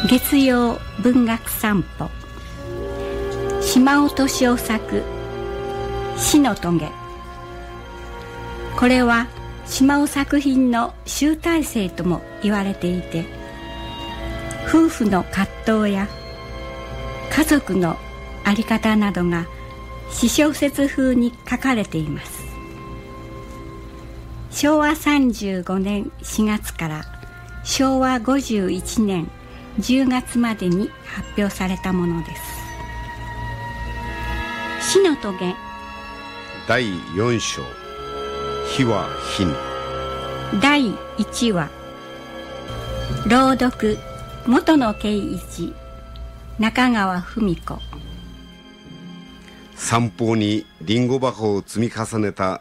月曜文学散歩、島尾敏夫作死の棘。これは島尾作品の集大成とも言われていて、夫婦の葛藤や家族の在り方などが詩小説風に書かれています。昭和35年4月から昭和51年10月までに発表されたものです。死の棘第4章、火は火に。 第1話、朗読元野圭一、中川文子。 三方にリンゴ箱を積み重ねた